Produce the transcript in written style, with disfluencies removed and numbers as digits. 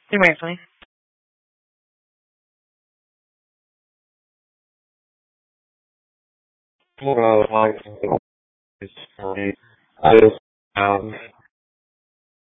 Hey, Anthony. What I would like to do is for me, I just